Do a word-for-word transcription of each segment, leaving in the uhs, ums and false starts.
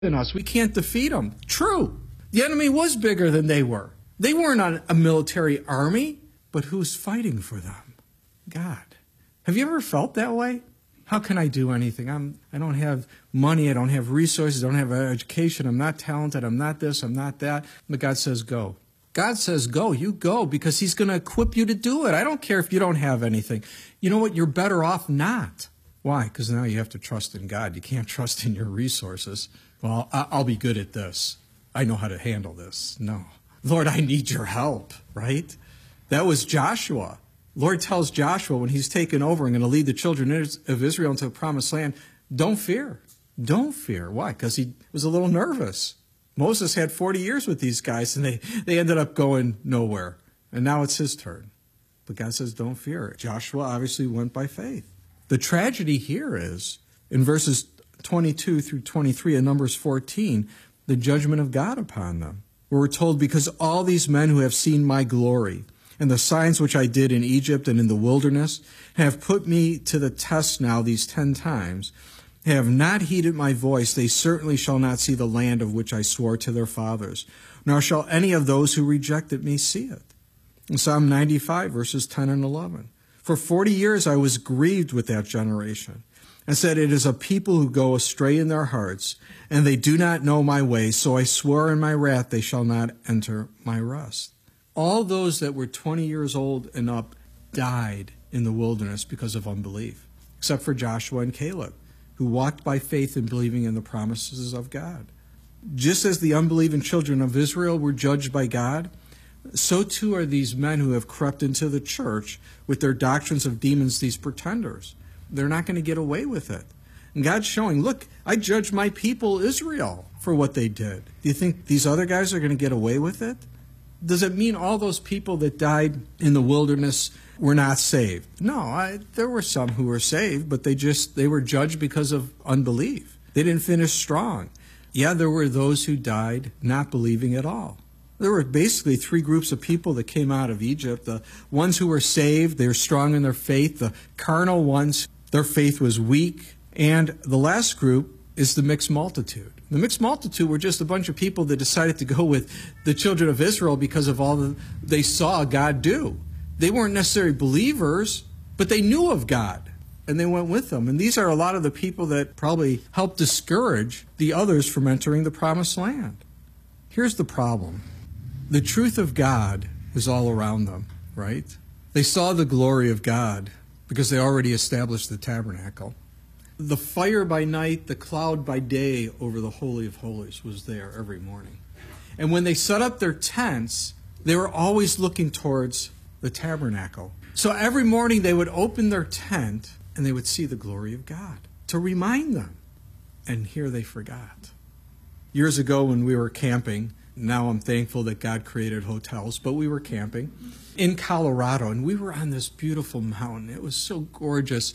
than us. We can't defeat them. True. The enemy was bigger than they were. They weren't on a military army, but who's fighting for them? God. Have you ever felt that way? How can I do anything? I'm, I don't have money. I don't have resources. I don't have education. I'm not talented. I'm not this. I'm not that. But God says, go. God says, go. You go because he's going to equip you to do it. I don't care if you don't have anything. You know what? You're better off not. Why? Because now you have to trust in God. You can't trust in your resources. Well, I'll be good at this. I know how to handle this. No. Lord, I need your help, right? That was Joshua. Lord tells Joshua when he's taken over and going to lead the children of Israel into the promised land, don't fear. Don't fear. Why? Because he was a little nervous. Moses had forty years with these guys, and they, they ended up going nowhere. And now it's his turn. But God says, don't fear. Joshua obviously went by faith. The tragedy here is, in verses twenty-two through twenty-three and Numbers fourteen, the judgment of God upon them. Where we're told, because all these men who have seen my glory, and the signs which I did in Egypt and in the wilderness, have put me to the test now these ten times, have not heeded my voice, they certainly shall not see the land of which I swore to their fathers, nor shall any of those who rejected me see it. In Psalm ninety-five, verses ten and eleven. For forty years I was grieved with that generation, and said, it is a people who go astray in their hearts, and they do not know my ways, so I swore in my wrath they shall not enter my rest. All those that were twenty years old and up died in the wilderness because of unbelief, except for Joshua and Caleb, who walked by faith in believing in the promises of God. Just as the unbelieving children of Israel were judged by God, so too are these men who have crept into the church with their doctrines of demons, these pretenders. They're not going to get away with it. And God's showing, look, I judge my people Israel for what they did. Do you think these other guys are going to get away with it? Does it mean all those people that died in the wilderness were not saved? No, I, there were some who were saved, but they just they were judged because of unbelief. They didn't finish strong. Yeah, there were those who died not believing at all. There were basically three groups of people that came out of Egypt. The ones who were saved, they were strong in their faith. The carnal ones, their faith was weak. And the last group is the mixed multitude. The mixed multitude were just a bunch of people that decided to go with the children of Israel because of all that they saw God do. They weren't necessarily believers, but they knew of God, and they went with them. And these are a lot of the people that probably helped discourage the others from entering the promised land. Here's the problem. The truth of God was all around them, right? They saw the glory of God because they already established the tabernacle. The fire by night, the cloud by day over the Holy of Holies was there every morning. And when they set up their tents, they were always looking towards the tabernacle. So every morning they would open their tent and they would see the glory of God to remind them. And here they forgot. Years ago when we were camping, now I'm thankful that God created hotels, but we were camping in Colorado and we were on this beautiful mountain. It was so gorgeous.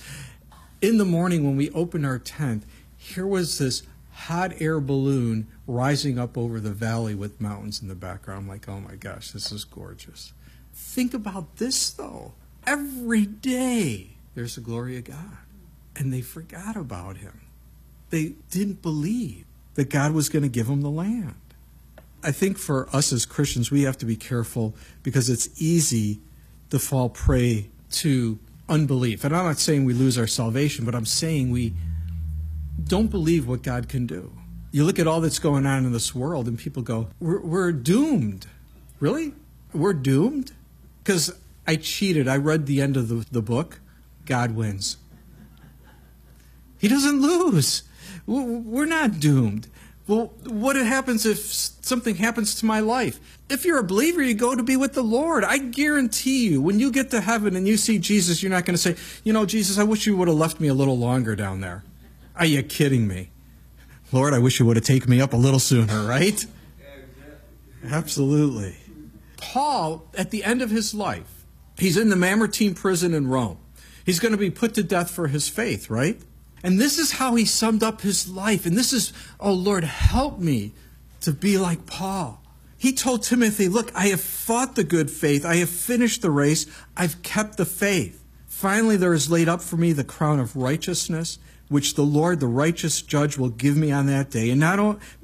In the morning when we opened our tent, here was this hot air balloon rising up over the valley with mountains in the background. I'm like, oh my gosh, this is gorgeous. Think about this though. Every day there's the glory of God. And they forgot about him. They didn't believe that God was going to give them the land. I think for us as Christians, we have to be careful because it's easy to fall prey to unbelief. And I'm not saying we lose our salvation, but I'm saying we don't believe what God can do. You look at all that's going on in this world and people go, we're, we're doomed. Really? We're doomed? Because I cheated. I read the end of the, the book. God wins. He doesn't lose. We're not doomed. Well, what happens if something happens to my life? If you're a believer, you go to be with the Lord. I guarantee you, when you get to heaven and you see Jesus, you're not going to say, you know, Jesus, I wish you would have left me a little longer down there. Are you kidding me? Lord, I wish you would have taken me up a little sooner, right? Absolutely. Paul, at the end of his life, he's in the Mamertine prison in Rome. He's going to be put to death for his faith, right? And this is how he summed up his life. And this is, oh Lord, help me to be like Paul. He told Timothy, look, I have fought the good faith. I have finished the race. I've kept the faith. Finally, there is laid up for me the crown of righteousness, which the Lord, the righteous judge, will give me on that day. And not only